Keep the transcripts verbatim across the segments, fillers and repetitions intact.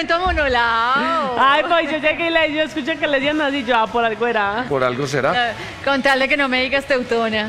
acento monolao. Ay, pues yo llegué y le, yo escuché que le decían así, yo, ah, por algo era. Por algo será. Eh, Con tal de que no me digas teutona.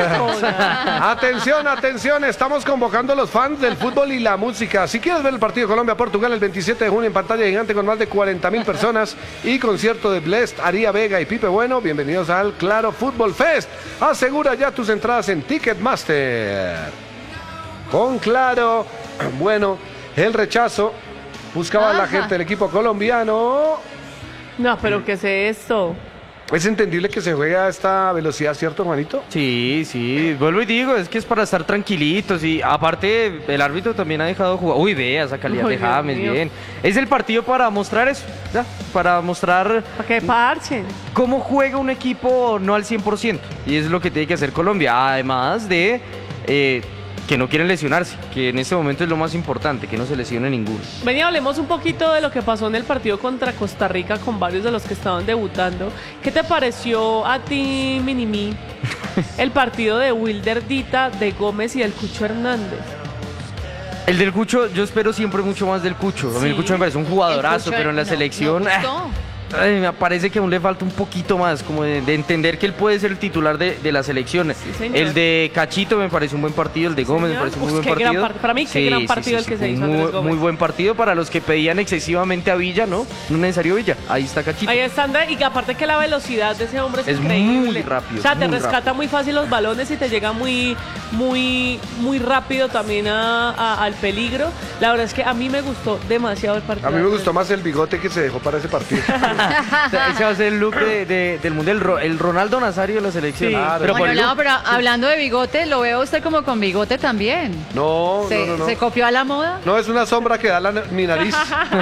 Atención, atención, estamos convocando a los fans del fútbol y la música. Si quieres ver el partido Colombia-Portugal el veintisiete de junio en pantalla gigante con más de cuarenta mil personas y concierto de Blessed, Aría Vega y Pipe Bueno, bienvenidos al Claro Fútbol Fest. Asegura ya tus entradas en Ticketmaster. Con Claro, bueno, el rechazo buscaba a la Ajá. gente del equipo colombiano. No, pero ¿qué es esto? Es entendible que se juegue a esta velocidad, ¿cierto, Juanito? Sí, sí, vuelvo y digo, es que es para estar tranquilitos y aparte el árbitro también ha dejado jugar. Uy, vea esa calidad Uy, de Dios James, mío. bien. Es el partido para mostrar eso, ya, para mostrar ¿Para qué parchen? cómo juega un equipo no al cien por ciento y es lo que tiene que hacer Colombia, además de eh, que no quieren lesionarse, que en este momento es lo más importante, que no se lesione ninguno. Vení, hablemos un poquito de lo que pasó en el partido contra Costa Rica con varios de los que estaban debutando. ¿Qué te pareció a ti, Minimi, el partido de Wilder Dita, de Gómez y del Cucho Hernández? El del Cucho, yo espero siempre mucho más del Cucho. A mí el Sí. Cucho me parece un jugadorazo, El Cucho, pero en la no, selección... no gustó. Ay, me parece que aún le falta un poquito más, como de, de entender que él puede ser el titular de, de la selección. Sí, señor. El de Cachito me parece un buen partido, el de Gómez me Señor. parece un muy Uf, buen qué gran partido. part- para mí, qué gran partido el que se hizo Andrés muy, Gómez. muy buen partido para los que pedían excesivamente a Villa, ¿no? No es necesario Villa, ahí está Cachito. Ahí está Andrés, y que aparte que la velocidad de ese hombre es, Es increíble. muy rápido, O sea, te muy rescata rápido. muy fácil los balones y te llega muy, muy, muy rápido también a- a- al peligro. La verdad es que a mí me gustó demasiado el partido. A mí me gustó más el bigote que se dejó para ese partido. O sea, ese va a ser el look de, de- del mundial, el Ro- el Ronaldo Nazario de la selección. Sí. Ah, pero por Bueno, el no, look. pero hablando de bigote, lo veo a usted como con bigote también. No, ¿Se, no, no, no. ¿se copió a la moda? No, es una sombra que da la, mi nariz.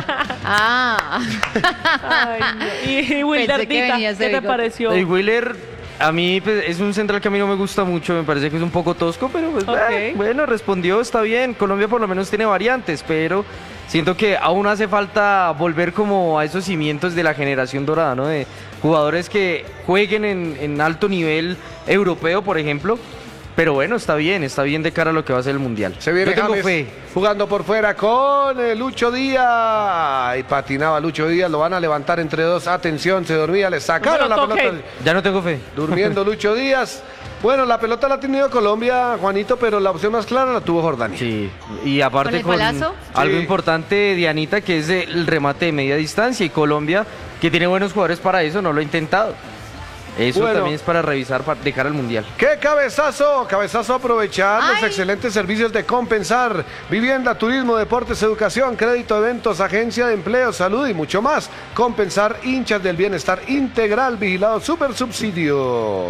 Ah. Ay, no. Y Wilder Pensé que Dita, venías de ¿qué te bigote. pareció? Y Wheeler, a mí pues, es un central que a mí no me gusta mucho, me parece que es un poco tosco, pero pues, Ok. eh, bueno, respondió, está bien. Colombia por lo menos tiene variantes, pero siento que aún hace falta volver como a esos cimientos de la generación dorada, ¿no? De jugadores que jueguen en, en alto nivel europeo, por ejemplo. Pero bueno, está bien, está bien de cara a lo que va a ser el Mundial. Se viene Yo tengo James fe. jugando por fuera con eh, Lucho Díaz. Y patinaba Lucho Díaz, lo van a levantar entre dos. Atención, se dormía, le sacaron No la lo toquen. pelota. Ya no tengo fe. Durmiendo Lucho Díaz. Bueno, la pelota la ha tenido Colombia, Juanito, pero la opción más clara la tuvo Jordania. Sí, y aparte ¿Con con, el palazo? algo Sí. importante, Dianita, que es el remate de media distancia, y Colombia, que tiene buenos jugadores para eso, no lo ha intentado. Eso Bueno. también es para revisar pa- de cara al Mundial. ¡Qué cabezazo! Cabezazo a aprovechar los Ay. excelentes servicios de Compensar. Vivienda, turismo, deportes, educación, crédito, eventos, agencia de empleo, salud y mucho más. Compensar, hinchas del bienestar integral, vigilado, super subsidio.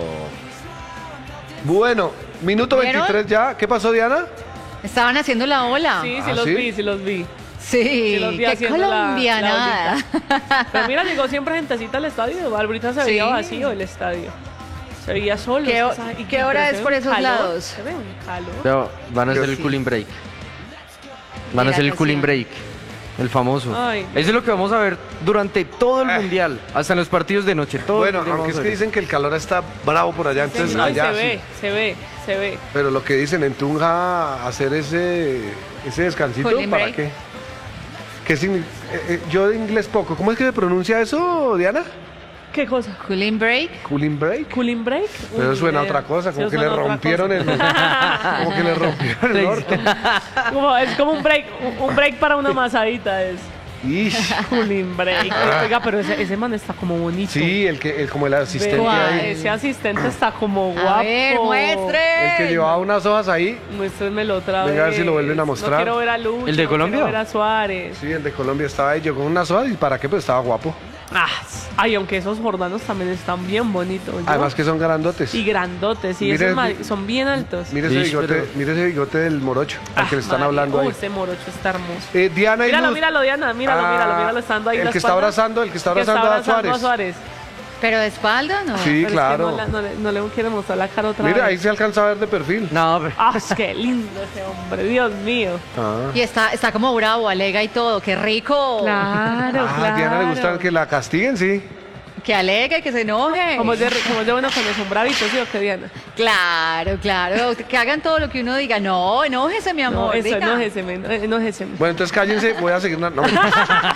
Bueno, minuto ¿Vieron? veintitrés ya. ¿Qué pasó, Diana? Estaban haciendo la ola. Sí, sí ¿Ah, los sí? vi, sí los vi. Sí, Sí los vi qué haciendo la- colombianada. la Pero mira, llegó siempre gentecita al estadio. Ahorita se veía Sí. vacío el estadio. Se veía solo. ¿Qué ho- o sea, y y qué pero hora se es ve por un esos calor, lados? Se ve un calor. Pero van a Yo hacer el sí. cooling break. Van a Mira hacer el que cooling sí. break. El famoso. Ay. Eso es lo que vamos a ver durante todo el Eh. Mundial, hasta en los partidos de noche. Todo Bueno, el día aunque vamos es a que ver. dicen que el calor está bravo por allá, entonces No, y allá se sí. ve, se ve, se ve. Pero lo que dicen en Tunja, hacer ese, ese descansito, Cooling ¿para break. qué? ¿Qué signi- eh, eh, yo de inglés poco. ¿Cómo es que se pronuncia eso, Diana? ¿Qué cosa? Cooling break. Cooling break. ¿Cooling break? Pero Uy, suena a ni otra idea. cosa, como Sí, que le suena a otra rompieron el. cosa. Como que le rompieron el orto. Como, es como un break, un- un break para una masadita es. Ish. Cooling break. Oiga, pero ese, ese man está como bonito. Sí, el que, el, como el asistente Vea, ahí. ese asistente está como guapo. A ver, muestre. El que llevaba unas hojas ahí. Muéstrenmelo otra vez. Venga, a ver si lo vuelven a mostrar. No quiero ver a Lucho. ¿El de no Colombia? Quiero ver a Suárez. Sí, el de Colombia estaba ahí. Yo con unas hojas. ¿Y para qué? Pues estaba guapo. Ah, ay, aunque esos jordanos también están bien bonitos. ¿no? Además que son grandotes. Y grandotes, y Mire, esos ma- son bien altos. Mire ese Ish, bigote, pero- mire ese bigote del morocho, al que le están María, hablando ahí. uy, ese morocho está hermoso. Eh, Diana y Míralo, Luz. míralo, Diana, míralo, Ah, míralo, míralo, estando ahí en el la que está espalda. abrazando, el que está abrazando a Suárez. a Suárez. Pero de espalda, ¿no? Sí, Pero es que claro. no, la- no le, no le quiere mostrar la cara otra Mira, ahí vez. se alcanza a ver de perfil. No, pero- Ah, qué lindo ese hombre, Dios mío. Ah. Y está, está como bravo, alega y todo. ¡Qué rico! Claro, Ah, claro. a Diana le gusta que la castiguen, sí. Que alegue, que se enoje. Como es de, como es de bueno cuando son bravitos, ¿sí o qué, Diana? Claro, claro. Que hagan todo lo que uno diga. No, enójese, mi No, amor. eso, diga. enójese, men, enójese. men. Bueno, entonces cállense, voy a seguir una... no, mentira.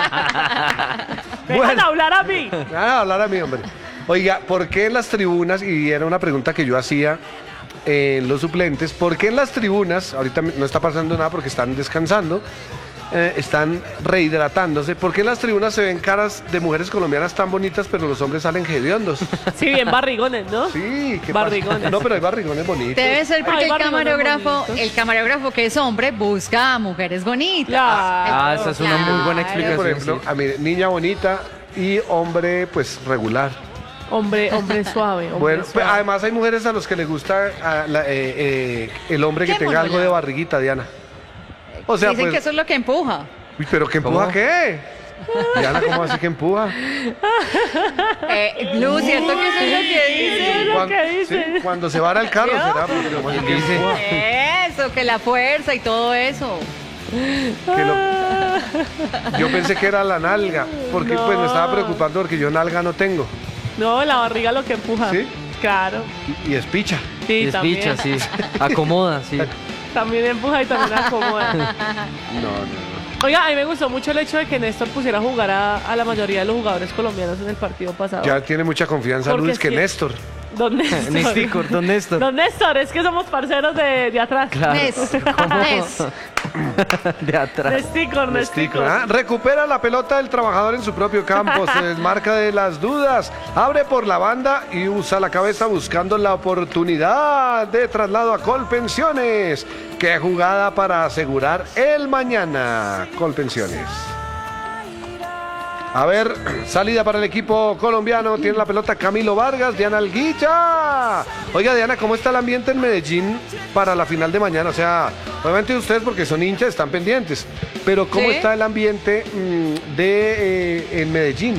Dejan hablar a mí. Ah, hablar a mí, hombre. Oiga, ¿por qué en las tribunas, y era una pregunta que yo hacía en los suplentes, ¿por qué en las tribunas, ahorita no está pasando nada porque están descansando, eh, están rehidratándose, ¿por qué en las tribunas se ven caras de mujeres colombianas tan bonitas, pero los hombres salen hediondos? Sí, bien barrigones, ¿no? Sí, ¿qué pasa? Barrigones. No, pero hay barrigones bonitos. Debe ser porque Ay, el barrigones camarógrafo, bonitos. el camarógrafo que es hombre busca a mujeres bonitas. Claro. Ah, esa es una muy buena Claro. Por explicación. ejemplo, sí. a mí, niña bonita y hombre, pues, regular. Hombre, hombre suave, hombre Bueno, pues, suave. además hay mujeres a los que les gusta a la- eh, eh, el hombre que ¿Qué tenga algo monola? de barriguita, Diana. O sea, Dicen pues, que eso es lo que empuja. uy, pero ¿que empuja ¿Cómo? qué? Diana, ¿cómo así que empuja? Eh, Lu, ¿cierto que eso es lo que dicen? Es lo Cuan- que dicen. sí, cuando se vara el carro, ¿Vio? será porque como así que Dice. empuja, Eso, que la fuerza y todo eso. que lo- Yo pensé que era la nalga, porque pues me estaba preocupando porque yo nalga no tengo. No, la barriga lo que empuja. ¿Sí? Claro. Y, y es picha. Sí, Es también. picha, sí. Acomoda, sí. También empuja y también acomoda. No, no, no. Oiga, a mí me gustó mucho el hecho de que Néstor pusiera a jugar a, a la mayoría de los jugadores colombianos en el partido pasado. Ya tiene mucha confianza Porque Luis es que que- Néstor. Don Néstor. Néstor, don Néstor. Don Néstor, es que somos parceros de, de atrás. Claro. Nes, Nes. De atrás. Nesticor, Nestico, Nesticor. ¿ah? Recupera la pelota del trabajador en su propio campo, se desmarca de las dudas, abre por la banda y usa la cabeza buscando la oportunidad de traslado a Colpensiones. Qué jugada para asegurar el mañana, Colpensiones. A ver, salida para el equipo colombiano. Tiene la pelota Camilo Vargas, Diana Alguilla. Oiga, Diana, ¿cómo está el ambiente en Medellín para la final de mañana? O sea, obviamente ustedes porque son hinchas están pendientes. Pero ¿cómo Sí. está el ambiente mm, de eh, en Medellín?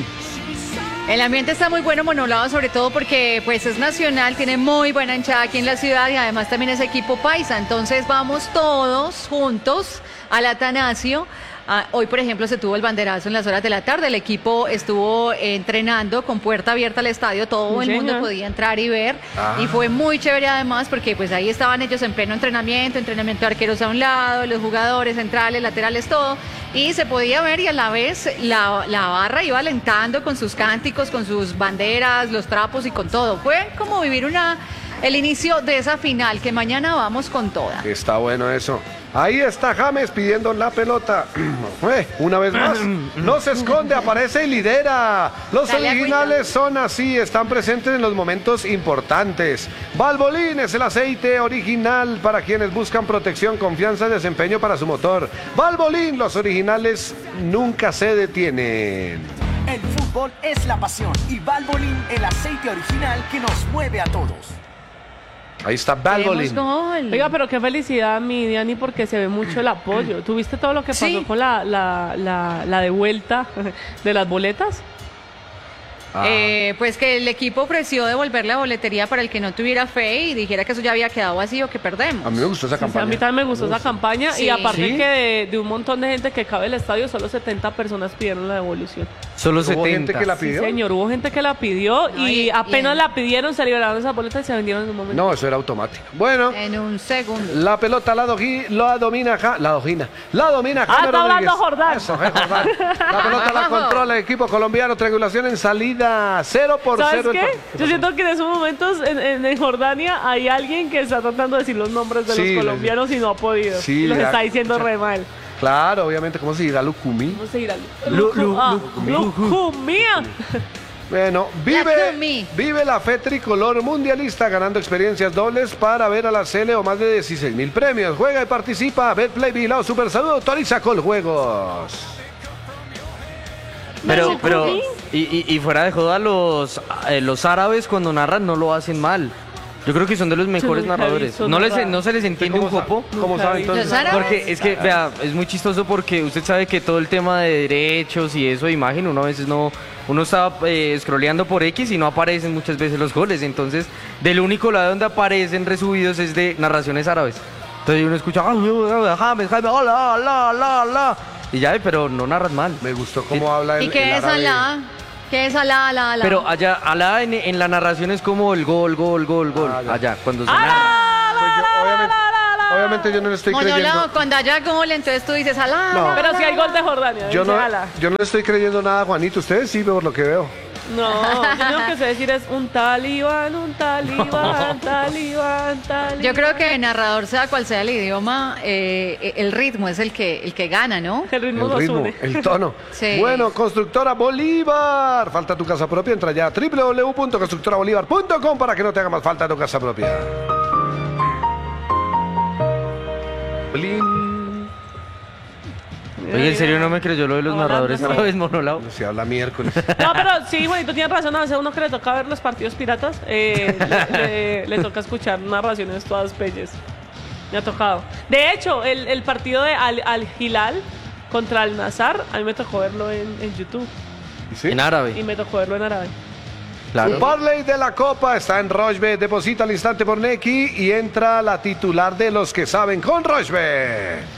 El ambiente está muy bueno, monolado, sobre todo porque pues es nacional, tiene muy buena hinchada aquí en la ciudad y además también es equipo paisa. Entonces vamos todos juntos al Atanasio. Ah, hoy, por ejemplo, se tuvo el banderazo en las horas de la tarde. El equipo estuvo eh, entrenando con puerta abierta al estadio. Todo Sí, el mundo señor. podía entrar y ver. Ah. Y fue muy chévere además porque pues ahí estaban ellos en pleno entrenamiento, entrenamiento de arqueros a un lado, los jugadores centrales, laterales, todo. Y se podía ver y a la vez la, la barra iba alentando con sus cánticos, con sus banderas, los trapos y con todo. Fue como vivir una el inicio de esa final que mañana vamos con toda. Está bueno eso. Ahí está James pidiendo la pelota. Eh, una vez más. No se esconde, aparece y lidera. Los Dale, originales son así, están presentes en los momentos importantes. Valvoline es el aceite original para quienes buscan protección, confianza y desempeño para su motor. Valvoline, los originales nunca se detienen. El fútbol es la pasión y Valvoline el aceite original que nos mueve a todos. Ahí está Queremos Valvoline. gol. Oiga, pero qué felicidad, mi Diani, porque se ve mucho el apoyo. ¿Tuviste todo lo que pasó Sí. con la, la, la, la de vuelta de las boletas? Ah. Eh, pues que el equipo ofreció devolver la boletería para el que no tuviera fe y dijera que eso ya había quedado vacío, que perdemos. A mí me gustó esa Sí, a campaña. mí también me gustó esa campaña Sí. y aparte ¿Sí? que de, de un montón de gente que cabe el estadio, solo setenta personas pidieron la devolución. Solo Hubo setenta. gente que la Sí, pidió. señor, hubo gente que la pidió No, y y- apenas y- la pidieron, se liberaron esas boletas y se vendieron en un momento. No, eso era automático. Bueno. En un segundo. La pelota la, doji- la domina Ja- la dojina. La domina Ah, James está hablando Rodríguez. Jordán. Eso, es Jordán. La pelota la controla el equipo colombiano. Triangulación en salida. Cero por ¿Sabes cero. el qué? partido. Yo siento que en esos momentos en, en- en Jordania hay alguien que está tratando de decir los nombres de Sí, los le- colombianos y no ha podido. Sí, y los le da- está diciendo re mal. Claro, obviamente. ¿Cómo se dirá Lucumí? ¿Cómo se dirá? Lu- lu- ah, lu- Lucumía. Bueno, La vive, Cumi. vive la fe tricolor mundialista ganando experiencias dobles para ver a la Cele o más de dieciséis mil premios. Juega y participa. Betplay Bilao Super Salud autoriza con juegos. Pero, ¿Me pero, confundí? y, y, y fuera de joda, los, eh, los árabes cuando narran no lo hacen mal. Yo creo que son de los mejores nunca he narradores. visto No, les, narrar. no se les entiende un ¿Cómo sa- copo. ¿Cómo Nunca sabe vi. entonces? Los árabes. Porque es que, vea, es muy chistoso porque usted sabe que todo el tema de derechos y eso de imagen, uno a veces no, uno está eh, scrolleando por X y no aparecen muchas veces los goles. Entonces, del único lado donde aparecen resubidos es de narraciones árabes. Entonces uno escucha, "Ah, James, James, hola, hola, hola, hola", y ya, pero no narras mal. Me gustó cómo habla el, ¿Y qué el es árabe. Alá? ¿Qué es Alá, Alá, Alá? Pero allá, allá en, en la narración es como el gol, gol, gol, gol. Ah, ya. allá, cuando se Ah, narra. la, la, Pues yo, la, obviamente- la, la, la, Obviamente yo no le estoy Monolao, creyendo. cuando haya gol, entonces tú dices, alá. No. Pero si hay gol de Jordania, Yo dice, no, ala. yo no le estoy creyendo nada a Juanito. Ustedes sí, por lo que veo. No, yo lo que sé decir es un talibán, un talibán, talibán, talibán. Yo creo que el narrador, sea cual sea el idioma, eh, el ritmo es el que, el que gana, ¿no? El ritmo El nos ritmo, une. el tono. Sí. Bueno, Constructora Bolívar. Falta tu casa propia. Entra ya a doble u doble u doble u punto constructora bolívar punto com para que no te haga más falta tu casa propia. Blin. Oye, en serio no me creyó lo de los Ahora narradores no a sé. la vez monolao. Se habla miércoles. No, pero sí, Juanito, tienes razón. A veces a uno que le toca ver los partidos piratas, eh, le, le- le toca escuchar narraciones todas bellas. Me ha tocado. De hecho, el, el partido de Al, Al Hilal contra Al Nazar, a mí me tocó verlo en, en YouTube. ¿Y sí? En árabe, Y me tocó verlo en árabe. claro. Un parlay de la Copa está en Rochebet. Deposita al instante por Neki y entra la titular de los que saben con Rochebet.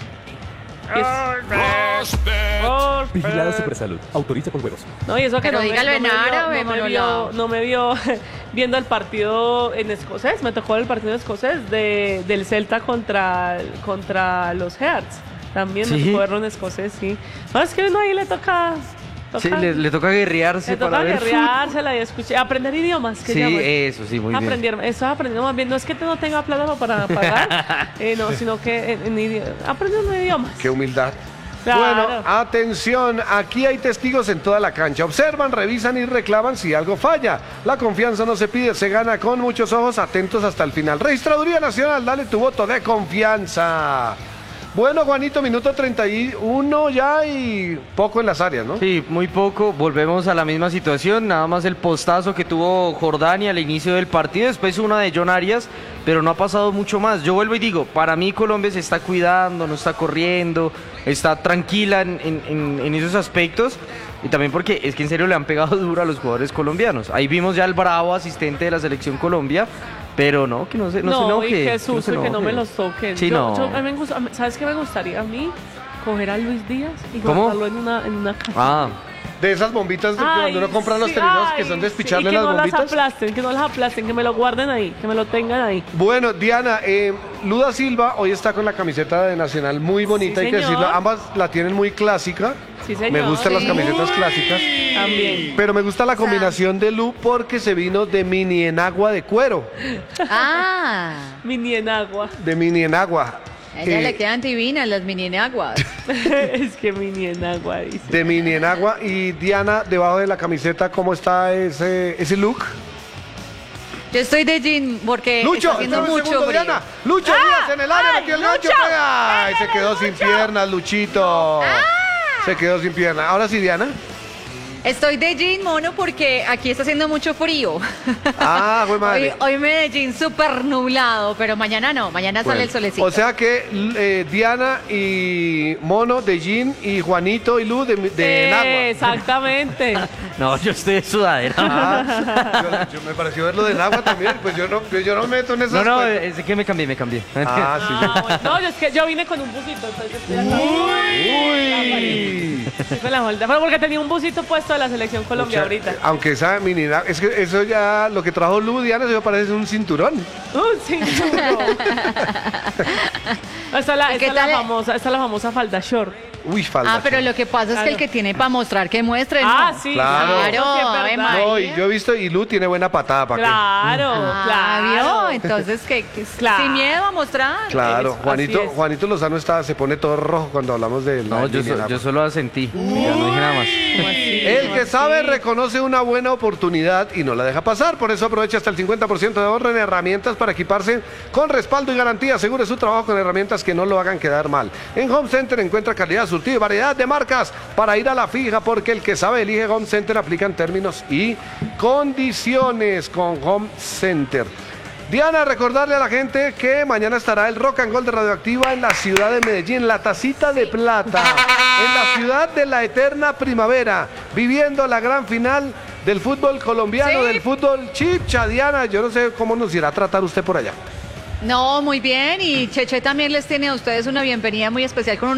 Vigilado Supersalud. Autoriza con huevos. No, y eso que Pero no, me, dígalo no en me vio- árabe, no me Monolao. vio, no me vio viendo el partido en escocés. Me tocó el partido en escocés de, del Celta contra, contra los Hearts. También me Sí. tocó verlo en escocés, sí. No, es que uno ahí le toca... toca Sí, le, le toca guerrearse le toca para ver guerreársela y escuchar, aprender idiomas. Que Sí, llaman. eso sí, muy bien. Aprender, eso aprendiendo más bien. No es que no tenga plata para pagar, eh, no, sino que en, en idi- aprendiendo idiomas. Qué humildad. Claro. Bueno, atención, aquí hay testigos en toda la cancha. Observan, revisan y reclaman si algo falla. La confianza no se pide, se gana con muchos ojos atentos hasta el final. Registraduría Nacional, dale tu voto de confianza. Bueno, Juanito, minuto treinta y uno ya y poco en las áreas, ¿no? Sí, muy poco. Volvemos a la misma situación. Nada más el postazo que tuvo Jordania al inicio del partido. Después una de John Arias, pero no ha pasado mucho más. Yo vuelvo y digo, para mí Colombia se está cuidando, no está corriendo, está tranquila en, en- en- en esos aspectos. Y también porque es que en serio le han pegado duro a los jugadores colombianos. Ahí vimos ya al bravo asistente de la selección Colombia. Pero no, que no se, no se No, enoje. y qué que no susto se y que no me enoje. los toquen. Sí, Yo- no. yo- a mí me gusta- a mí- ¿Sabes qué me gustaría a mí? Coger a Luis Díaz y ¿Cómo? guardarlo en una, en una caja. Ah, De esas bombitas de Ay, cuando uno compra los sí, televisores que ay, son de sí, despicharle y que las no bombitas. las aplasten, que no las aplasten, que me lo guarden ahí, que me lo tengan ahí. Bueno, Diana, eh, Luda Silva hoy está con la camiseta de Nacional muy bonita, Sí, hay que señor. decirlo. Ambas la tienen muy clásica. Sí, señor. Me gustan las Sí. camisetas clásicas. También. Pero me gusta la combinación de Lu porque se vino de mini enagua de cuero. Ah, Mini en agua. De mini enagua. a ella Eh, le quedan divinas las mini enaguas. Es que mini en agua dice. De mini enagua. Y Diana, debajo de la camiseta, ¿cómo está ese, ese look? Yo estoy de jean porque Lucho, está haciendo espera un mucho segundo, frío. Diana. Lucho Díaz en el área, ay, metió el gancho. Lucho. pega. Ay, se quedó sin piernas, Luchito. Se quedó sin piernas. Ahora sí, Diana. Estoy de jean, mono, porque aquí está haciendo mucho frío. Ah, güey, madre. Hoy, hoy Medellín súper nublado, pero mañana no, mañana sale el solecito. O sea que eh, Diana y Mono de jean y Juanito y Lu de, de enagua. Exactamente. no, yo estoy de sudadera. Ah, yo, yo me pareció verlo de enagua también, pues yo no, yo no me meto en esas No, no, cosas. es que me cambié, me cambié. Ah, sí. Ah, bueno. No, yo es que yo vine con un busito, entonces estoy acá. Uy. Estoy con la holda. Pero porque tenía un busito puesto de la selección Colombia Pucha, ahorita. Aunque esa mini enagua- es que eso ya, lo que trajo Lu, Diana, eso parece un cinturón. Un cinturón. Esta es la, ¿Y esta qué es la tal? famosa, esta es la famosa falda short. Uy, falda. Ah, pero lo que pasa es que Claro. el que tiene para mostrar que muestre, Ah, ¿no? sí, Claro. eso sí es Claro, verdad. Ave No, y yo he visto, y Lu tiene buena patada, ¿para Claro, Ah, claro. ¿vio? Entonces, que Claro. sin miedo a mostrar. qué? Claro, Eso, así Juanito, es. Juanito Lozano está, se pone todo rojo cuando hablamos de la No, yo, mini so- enagua. yo solo asentí. Ya no dije nada más. ¿Cómo así? El ¿Cómo que así? sabe reconoce una buena oportunidad y no la deja pasar. Por eso aprovecha hasta el cincuenta por ciento de ahorro en herramientas para equiparse con respaldo y garantía. Asegure su trabajo con herramientas que no lo hagan quedar mal. En Home Center encuentra calidad, surtido y variedad de marcas para ir a la fija, porque el que sabe elige Home Center. Aplican términos y condiciones con Home Center. Diana, recordarle a la gente que mañana estará el Rock and Roll de Radioactiva en la ciudad de Medellín, la tacita de plata, en la ciudad de la eterna primavera, viviendo la gran final del fútbol colombiano, Sí. del fútbol chipcha. Diana, yo no sé cómo nos irá a tratar usted por allá. No, muy bien. Y Cheche también les tiene a ustedes una bienvenida muy especial con un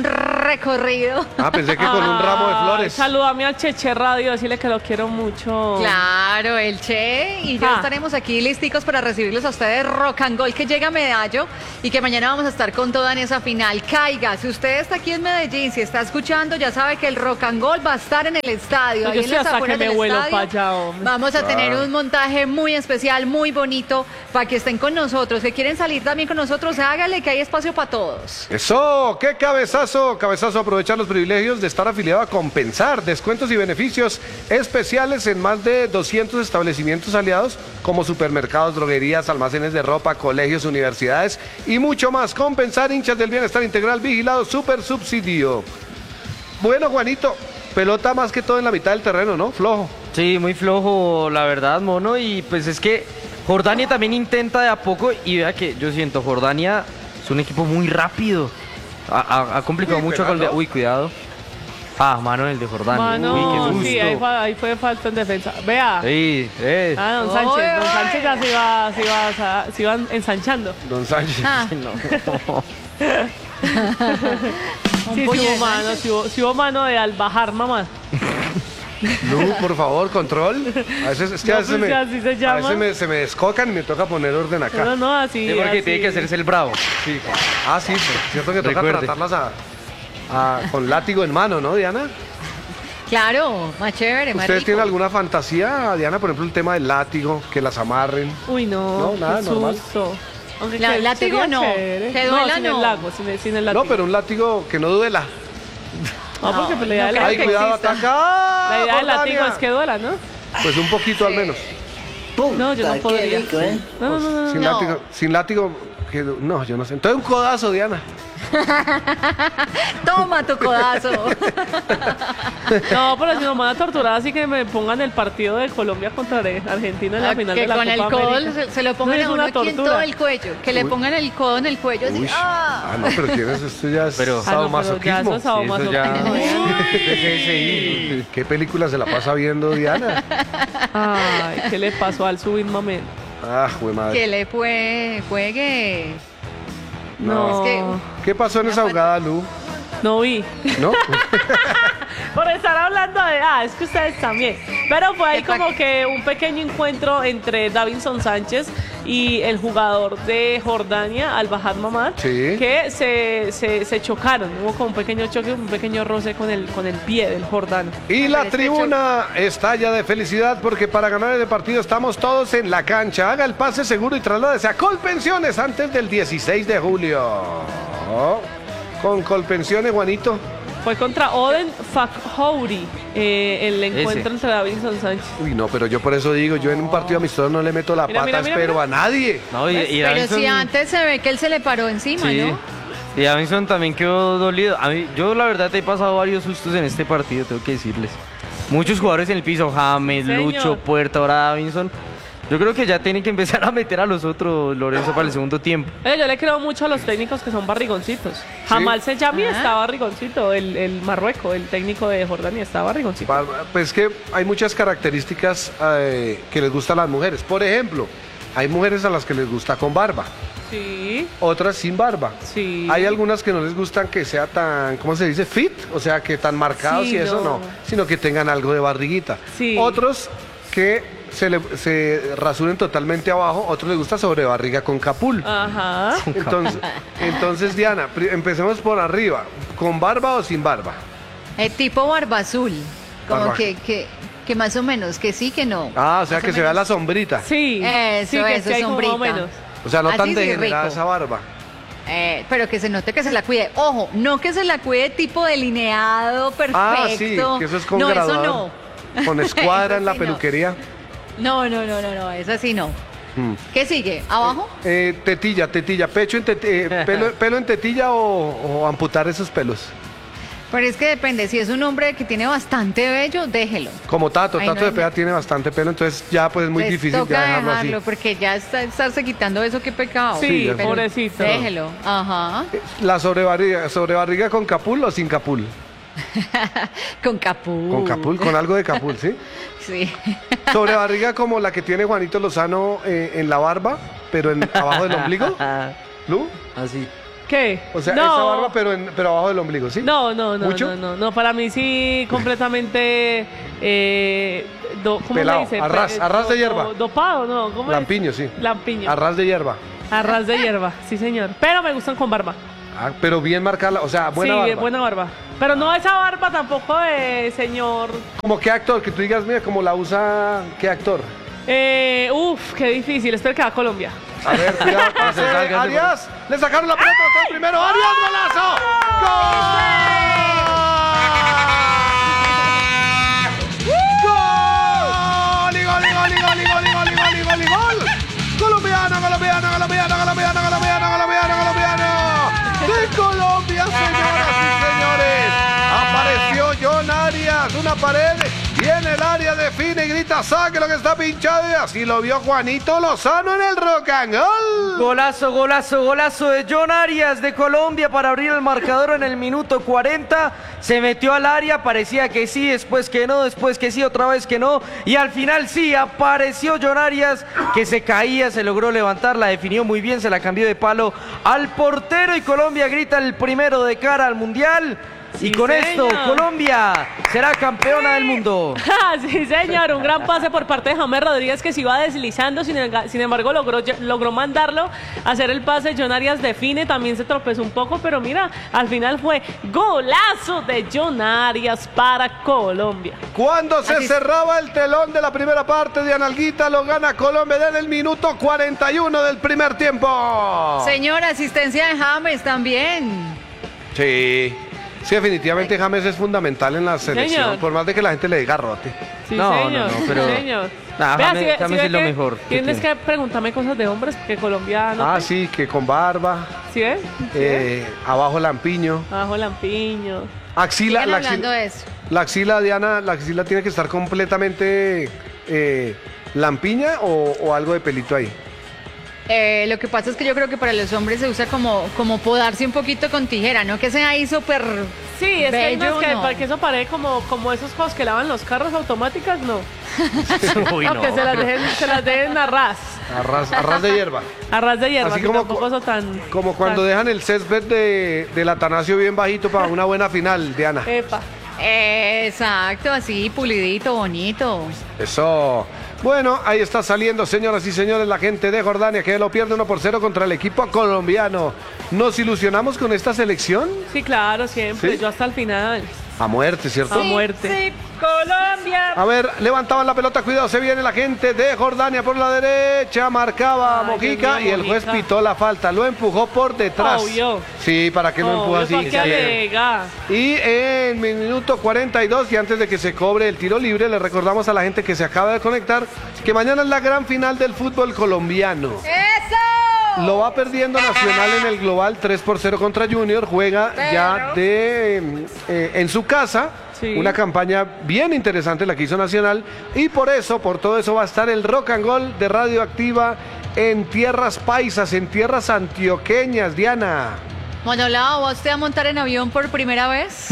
recorrido. Ah, pensé que con un ramo de flores. Saludame al Cheche Radio, decirle que lo quiero mucho. Claro, el Che, y ya Ah. estaremos aquí listicos para recibirlos a ustedes. Rock and Gold que llega a Medallo y que mañana vamos a estar con toda en esa final. Caiga, si usted está aquí en Medellín, si está escuchando, ya sabe que el Rock and Gold va a estar en el estadio. No, ahí yo en estoy las hasta afueras que me del vuelo estadio. pa' allá, hombre. Vamos a tener Claro. un montaje muy especial, muy bonito, para que estén con nosotros. Que quieren salir también con nosotros, hágale que hay espacio para todos. Eso, qué cabezazo, cabezazo, aprovechar los privilegios de estar afiliado a Compensar, descuentos y beneficios especiales en más de doscientos establecimientos aliados como supermercados, droguerías, almacenes de ropa, colegios, universidades y mucho más. Compensar, hinchas del bienestar integral, vigilado, super subsidio. Bueno, Juanito, pelota más que todo en la mitad del terreno, ¿no? Flojo. Sí, muy flojo, la verdad, mono. Y pues es que Jordania también intenta de a poco. Y vea que yo siento, Jordania es un equipo muy rápido. Ha, ha- ha complicado Uy, mucho cuidado, con el de- ¿no? Uy, cuidado. Ah, mano, el de Jordania. Mano, Uy, qué susto. sí, ahí fue, ahí fue falta en defensa. Vea. Sí, eh. Ah, don Oy, Sánchez, don oy. Sánchez ya se iba, se iba, se iban ensanchando. Don Sánchez. Ah, No. Sí, sí puño de hubo mano, Sánchez. sí hubo, sí hubo mano de al bajar, mamá. Lu, por favor, control. A veces, es que No, a veces, pues, me, así se a llama. veces me- se me descocan y me toca poner orden acá. No, no, así. Sí, porque así. tiene que hacerse el bravo. Sí. Ah, sí, es cierto que toca Recuerde. tratarlas a, a- con látigo en mano, ¿no, Diana? claro, más chévere, más ¿Ustedes rico. tienen alguna fantasía, Diana, por ejemplo, el tema del látigo, que las amarren? Uy, no, No, nada, qué normal. susto. Aunque La- que látigo sería no, chévere. que duela sin no. el lago, sin el, sin el látigo. No, pero un látigo que no duela. No, porque pues, la idea, no del- creo Ay, que cuidado, exista. ataca. la idea del Jordania. látigo es que duela, ¿no? Pues un poquito al menos. No, yo no podría. No, no, no, no. Sin No. látigo, sin látigo, que, no, yo no sé. Entonces un codazo, Diana. Toma tu codazo. No, pero si nos van a torturar, así que me pongan el partido de Colombia contra Argentina en la Ah, final que de la con Copa el codo América. se, se lo pongan No, es a uno una aquí en tortura. todo el cuello. Que le Uy. pongan el codo en el cuello así. Uy. ¡ah! Ah, no, pero tienes esto ya es Pero- Ah, no, pero ya sadomasoquismo. eso es sadomasoquismo. Sí. ¿Qué película se la pasa viendo, Diana? Ay, ¿qué le pasó al subir momento? Ah, jue madre. Que le fue, juegue. No, Es que- ¿Qué pasó en esa jugada, Lu? no vi. ¿No? Por estar hablando de, ah, es que ustedes también. Pero fue ahí ¿Qué pa- como que un pequeño encuentro entre Davinson Sánchez y el jugador de Jordania, Al Bahar Mamad, Sí. que se, se, se chocaron. Hubo como un pequeño choque, un pequeño roce con el, con el pie del jordano. Y la Pero este tribuna estalla de felicidad porque para ganar el partido estamos todos en la cancha. Haga el pase seguro y trasládese a Colpensiones antes del dieciséis de julio. Con Colpensiones, Juanito. Fue contra Oden Fakhouri, eh, el encuentro Ese. entre Davinson Sánchez. Uy, no, pero yo por eso digo, yo en un partido amistoso no le meto la Mira, pata, mira, mira, pero mira. a nadie. No, y, y Pero Davinson- si antes se ve que él se le paró encima, Sí. ¿no? Y Davinson también quedó dolido. A mí, yo la verdad he pasado varios sustos en este partido, tengo que decirles. Muchos jugadores en el piso, James, Señor. Lucho, Puerta, ahora Davinson. Yo creo que ya tienen que empezar a meter a los otros, Lorenzo, para el segundo tiempo. Eh, yo le creo mucho a los técnicos que son barrigoncitos. Jamal Sejami Ah. está barrigoncito, el, el marrueco, el técnico de Jordania está barrigoncito. Pa- Pues que hay muchas características eh, que les gustan a las mujeres. Por ejemplo, hay mujeres a las que les gusta con barba, Sí, otras sin barba. sí. Hay algunas que no les gustan que sea tan, ¿cómo se dice? Fit, o sea, que tan marcados Sí, y eso no. no, sino que tengan algo de barriguita. Sí. Otros que se, le- se rasuren totalmente abajo, otros les gusta sobre barriga con capul. Ajá. Entonces, entonces, Diana, pri- empecemos por arriba, ¿con barba o sin barba? El tipo barba azul. Como Barba- que, que, que más o menos, que sí, que no. Ah, o sea, Más que se vea la sombrita. Sí. Eso, sí, que eso, sí hay como más o sombrita. menos. O sea, no Así tan sí, degenerada rico. esa barba. Eh, pero que se note que se la cuide. Ojo, no que se la cuide tipo delineado, perfecto. Ah, sí, que eso es con No, graduador. eso no. Con escuadra Eso en la sí no. peluquería. No, no, no, no, no, eso sí no. Mm. ¿Qué sigue? ¿Abajo? Eh, tetilla, tetilla, pecho en tet- eh, pelo, pelo en tetilla o, o amputar esos pelos. Pero es que depende, si es un hombre que tiene bastante vello, déjelo. Como Tato, Ay, Tato no, de Pea no. tiene bastante pelo, entonces ya pues es muy Les difícil toca ya dejarlo dejarlo así. porque ya está estarse quitando eso, qué pecado. Sí, ya Pero pobrecito. Déjelo, ajá. La sobrebarriga, sobrebarriga con capul o sin capul. Con capul. Con capul, con algo de capul, ¿sí? Sí. Sobrebarriga como la que tiene Juanito Lozano eh, en la barba, pero en, abajo del ombligo. ¿Lu? Así. ¿Qué? O sea, no. esa barba, pero, en- pero abajo del ombligo, ¿sí? No, no, no, ¿Mucho? no, no, no, para mí sí completamente, eh, do- ¿cómo Pelado, se dice? a ras- Pe- a ras de do- hierba. do- Dopado, ¿no? ¿Cómo es? Lampiño, sí. Lampiño. A ras de hierba. A ras de hierba, sí señor. Pero me gustan con barba. Ah, pero bien marcada, o sea, buena sí, barba. buena barba. Pero no esa barba tampoco de señor. Como qué actor, que tú digas, mira, como la usa, ¿qué actor? Eh, uf, qué difícil. Espero que va a Colombia. A ver, cuidado, pase, Salga, salga, Arias, le sacaron la pelota, está el primero, Arias, golazo. ¡Gol! ¡Gol! ¡Y gol, y gol, y gol, y gol, y gol, y gol, y gol, y gol! Colombiano, colombiano, colombiano, colombiano, colombiano, colombiano, colombiano. De Colombia, señoras y señores. Apareció John Arias, una pared, y en el área define y grita, saque lo que está pinchado, y así lo vio Juanito Lozano en el rock and roll. Golazo, golazo, golazo de John Arias de Colombia para abrir el marcador en el minuto cuarenta. Se metió al área, parecía que sí, después que no, después que sí, otra vez que no. Y al final sí, apareció John Arias, que se caía, se logró levantar, la definió muy bien, se la cambió de palo al portero y Colombia grita el primero de cara al Mundial. Y Sí, con esto, señor. Colombia será campeona del mundo. Ah, sí, señor, un gran pase por parte de James Rodríguez que se iba deslizando, sin, el- sin embargo logró, logró mandarlo a hacer el pase. John Arias define, también se tropezó un poco, pero mira, al final fue golazo de John Arias para Colombia. Cuando se Así es. cerraba el telón de la primera parte de Analguita, lo gana Colombia en el minuto cuarenta y uno del primer tiempo. Señor, asistencia de James también. Sí. Sí, definitivamente James es fundamental en la selección, Señor. por más de que la gente le diga rote. Sí, No, no, señor, no, pero- sí, señor. Nah, Vea, James- si ve- James si ve es lo que mejor que Tienes tiene. que preguntarme cosas de hombres, porque Colombia no. Ah, te- sí, que con barba, ¿Sí ves? ¿Sí eh, abajo lampiño, Abajo Lampiño. axila, Sigan la hablando axila, de eso. la axila, Diana, la axila tiene que estar completamente eh, lampiña o, o algo de pelito ahí. Eh, lo que pasa es que yo creo que para los hombres se usa como, como podarse un poquito con tijera, ¿no? Que sea ahí súper... Sí, es que, hay Bello, unas que, no. para que eso parece como, como esos juegos que lavan los carros automáticas, no. Uy, No, que se las dejen, se las dejen a ras, A ras, a ras de hierba. a ras de hierba, Así que como tampoco cu- son tan... Como cuando tan- dejan el césped de, del Atanasio bien bajito para una buena final, Diana. Epa. Exacto, así, pulidito, bonito. Eso. Bueno, ahí está saliendo, señoras y señores, la gente de Jordania que lo pierde uno por cero contra el equipo colombiano. ¿Nos ilusionamos con esta selección? Sí, claro, siempre, ¿Sí? yo hasta el final, A muerte, ¿cierto? a muerte. Sí, Colombia. A ver, levantaban la pelota, cuidado, se viene la gente de Jordania por la derecha, marcaba Ay, Mojica Dios mío, y el juez Mojica. pitó la falta, lo empujó por detrás. Obvio. Sí, para que no Obvio, empuja así. ¿pa' qué alega? Y en minuto cuarenta y dos, y antes de que se cobre el tiro libre, le recordamos a la gente que se acaba de conectar que mañana es la gran final del fútbol colombiano. ¡Eso! Lo va perdiendo Nacional en el global tres por cero contra Junior, juega ya de eh, en su casa. Sí. Una campaña bien interesante la que hizo Nacional, y por eso, por todo eso va a estar el Rock and Roll de Radioactiva en tierras paisas, en tierras antioqueñas, Diana. Monolao, ¿va usted a montar en avión por primera vez?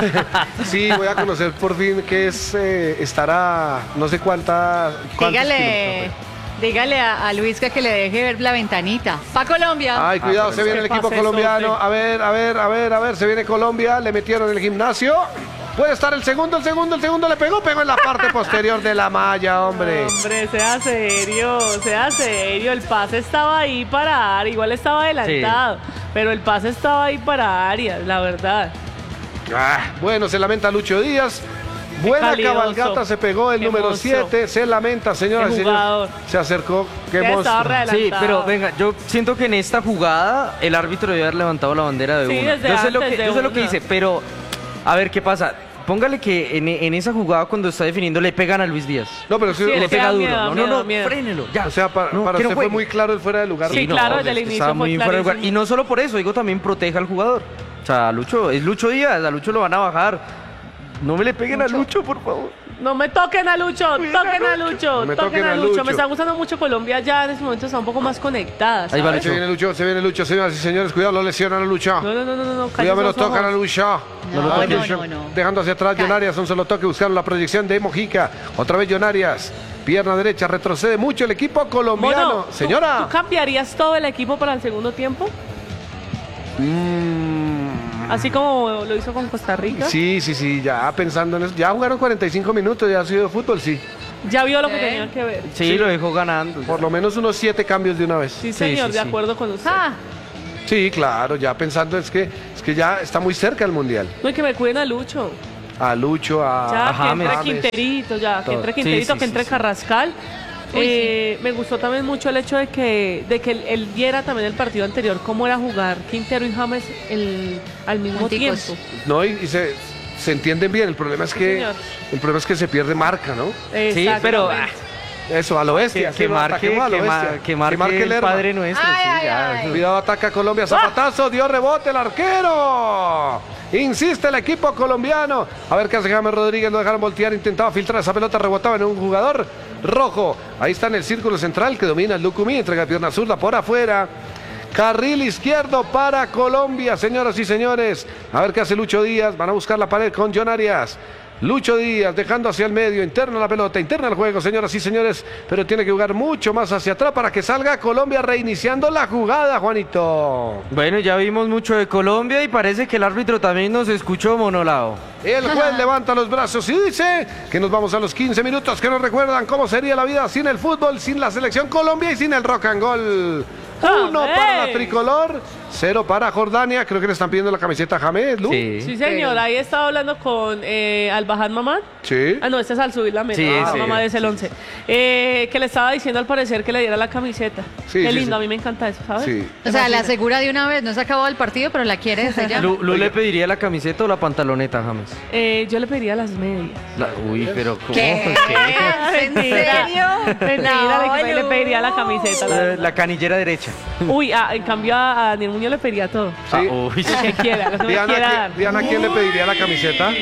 Sí, voy a conocer por fin que es eh, estará no sé cuántas cuántos dígale, dígale a, a Luisca que le deje ver la ventanita. ¡Pa' Colombia! Ay, cuidado, Ah, se viene el qué equipo pasesote. colombiano. A ver, a ver, a ver, a ver, se viene Colombia, le metieron el gimnasio. Puede estar el segundo, el segundo, el segundo le pegó, pegó en la parte posterior de la malla, hombre. Hombre, sea serio, sea serio. El pase estaba ahí para Arias, igual estaba adelantado, pero el pase estaba ahí para Arias, la verdad. Ah, bueno, se lamenta Lucho Díaz. Buena calidoso. cabalgata se pegó el Qué número monstruo. siete. Se lamenta, señoras Qué y señores. jugador. Se acercó. Qué Ya estaba monstruo. re Sí, adelantado. pero venga, yo siento que en esta jugada el árbitro debe haber levantado la bandera de Sí, una. desde Yo sé lo antes que, de yo sé lo que una. dice, pero a ver qué pasa. Póngale que en, en esa jugada cuando está definiendo le pegan a Luis Díaz. No, pero sí, Sí, o le sea, Pega da duro. miedo, no, miedo, no, no, miedo. frénelo, ya. o sea, para, No, para que no usted fue juegue. muy claro el fuera de lugar. Sí, claro, desde el es que inicio estaba fue muy fuera de lugar. clarísimo. Y no solo por eso, digo, también proteja al jugador. O sea, Lucho, es Lucho Díaz, a Lucho lo van a bajar. No me le peguen a Lucho, por favor. No me toquen a Lucho, toquen a Lucho, No me toquen toquen a a Lucho. Lucho. Me está gustando mucho Colombia, ya en este momento está un poco más conectada. Ahí va ¿sabes? Se viene Lucho, se viene Lucho, señoras y señores. Cuidado, lo lesionan a Lucho. No, no, no, no, no, no. Cuidado, me lo cállese los tocan a ojos. Lucho. No, Ay, no, Lucho. no, no. Dejando hacia atrás, Cal- Jonarias, un solo toque, buscaron la proyección de Mojica. Otra vez Jonarias. Pierna derecha, retrocede mucho el equipo colombiano. Mono, ¿tú- Señora. ¿tú cambiarías todo el equipo para el segundo tiempo? Mm, Así como lo hizo con Costa Rica. sí, sí, sí, ya pensando en eso. Ya jugaron cuarenta y cinco minutos, ya ha sido fútbol, sí. Ya vio lo que Sí. tenía que ver. Sí, lo dejó ganando. Por lo menos unos siete cambios de una vez. Sí, señor, sí, de sí. acuerdo con usted. Ah, Sí, claro, ya pensando es que, es que ya está muy cerca el Mundial. No hay que me cuiden a Lucho. A Lucho, a, Ya, a que entre James. Quinterito, ya, que Todo. entre Sí, Quinterito, sí, que sí, entre sí. Carrascal. Uy, Eh, Me gustó también mucho el hecho de que, de que él, él viera también el partido anterior, cómo era jugar Quintero y James el- al mismo Junticos. tiempo. No, y, y se, se entienden bien. El problema es que señor. el problema es que se pierde marca, ¿no? Sí, pero ah, Eso, a lo que, bestia. que sí, marque, ataquemos a lo que, ma- bestia. que marque el Lerma. Padre Nuestro. Ay, sí, ay, ya. ay. Cuidado, ataca Colombia, zapatazo, dio rebote el arquero. Insiste el equipo colombiano. A ver qué hace James Rodríguez, lo dejaron voltear, intentaba filtrar esa pelota, rebotaba en un jugador rojo. Ahí está en el círculo central que domina el Lucumí, entrega pierna zurda por afuera. Carril izquierdo para Colombia, señoras y señores. A ver qué hace Lucho Díaz, van a buscar la pared con John Arias. Lucho Díaz dejando hacia el medio, interna la pelota, interna el juego, señoras y señores, pero tiene que jugar mucho más hacia atrás para que salga Colombia reiniciando la jugada, Juanito. Bueno, ya vimos mucho de Colombia y parece que el árbitro también nos escuchó monolao. El juez levanta los brazos y dice que nos vamos a los quince minutos que nos recuerdan cómo sería la vida sin el fútbol, sin la selección Colombia y sin el rock and roll. Uno ¡Amén! para la tricolor, cero para Jordania. Creo que le están pidiendo la camiseta a James, Lu. Sí, señor, ahí estaba hablando con eh, Al Bajar Mamá. Sí. Ah, no, este es al subir la meta. Sí, Ah, sí. mamá es el once. Eh, que le estaba diciendo al parecer que le diera la camiseta. Sí, Qué sí, lindo, sí. a mí me encanta eso, ¿sabes? Sí. o sea, la asegura de una vez, no se acabó el partido, pero la quiere desde ya. Lu, Lu le pediría la camiseta o la pantaloneta, James. Eh, yo le pediría las medias. La- uy, pero ¿cómo? ¿Qué? ¿En Mentira. serio? Mentira, No, le, le Lu. pediría la camiseta. la La, verdad. la canillera derecha. Uy, ah, en cambio a, a Daniel Muñoz le pediría todo. Sí. Ah, uy. Lo que quiera, lo que me Diana, quiera ¿quién- dar. Diana, ¿quién le pediría la camiseta?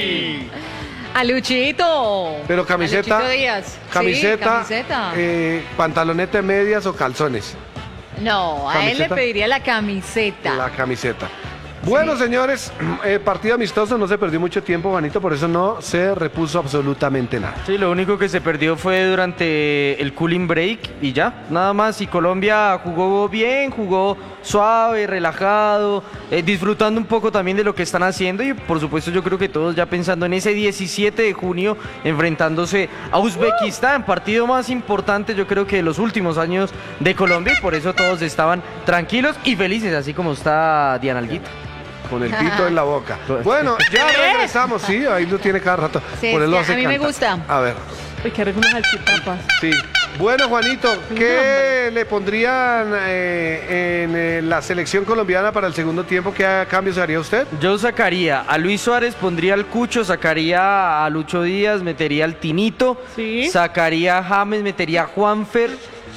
A Luchito. Pero camiseta, A Luchito Díaz. camiseta, Sí, camiseta. eh, pantaloneta de medias o calzones. No, a él le ¿Camiseta? pediría la camiseta. La camiseta. Bueno, señores, eh, partido amistoso, no se perdió mucho tiempo, Juanito, por eso no se repuso absolutamente nada. Sí, lo único que se perdió fue durante el cooling break y ya, nada más. Y Colombia jugó bien, jugó suave, relajado, eh, disfrutando un poco también de lo que están haciendo. Y por supuesto yo creo que todos ya pensando en ese diecisiete de junio enfrentándose a Uzbekistán, partido más importante yo creo que de los últimos años de Colombia. Y por eso todos estaban tranquilos y felices, así como está Diana Alguita. Con el pito en la boca. Bueno, ya regresamos, sí, ahí lo tiene cada rato. Sí, Por él lo sí, hace a mí me cantar. gusta. A ver, Uy, qué rico unas salchipapas. sí. Bueno, Juanito, ¿qué le pondrían eh, en eh, la selección colombiana para el segundo tiempo? ¿Qué cambios haría usted? Yo sacaría a Luis Suárez, pondría al Cucho, sacaría a Lucho Díaz, metería al Tinito, Sí. sacaría a James, metería a Juanfer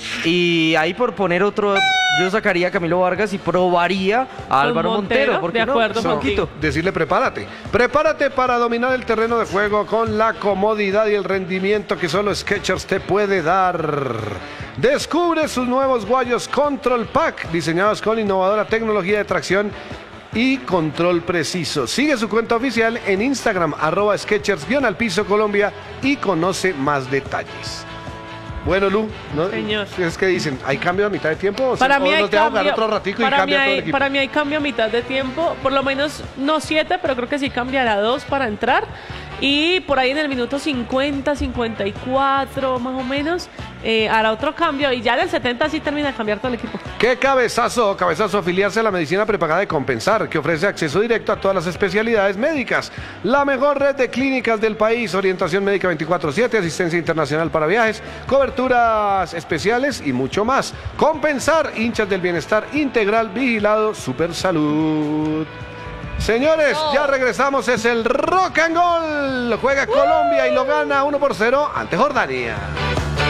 y ahí por poner otro, yo sacaría a Camilo Vargas y probaría a Álvaro Montero. Montero, ¿por qué de no? acuerdo Un So, poquito. decirle prepárate. Prepárate para dominar el terreno de juego con la comodidad y el rendimiento que solo Skechers te puede dar. Descubre sus nuevos guayos Control Pack, diseñados con innovadora tecnología de tracción y control preciso. Sigue su cuenta oficial en Instagram, arroba Skechers, guión al piso Colombia, y conoce más detalles. Bueno, Lu, ¿no? Señor. Es que dicen, ¿hay cambio a mitad de tiempo? ¿O se- Para o mí, hay nos deja jugar cambio, otro ratico y para, mí cambia todo el hay, equipo? para mí hay cambio a mitad de tiempo, por lo menos no siete, pero creo que sí cambiará dos para entrar. Y por ahí en el minuto cincuenta, cincuenta y cuatro más o menos, eh, hará otro cambio y ya en el setenta sí termina de cambiar todo el equipo. ¡Qué cabezazo! Cabezazo afiliarse a la medicina prepagada de Compensar, que ofrece acceso directo a todas las especialidades médicas. La mejor red de clínicas del país, orientación médica veinticuatro siete, asistencia internacional para viajes, coberturas especiales y mucho más. Compensar, hinchas del bienestar integral, vigilado, super salud. Señores, ya regresamos, es el Rock and Roll. Juega Colombia y lo gana uno por cero ante Jordania.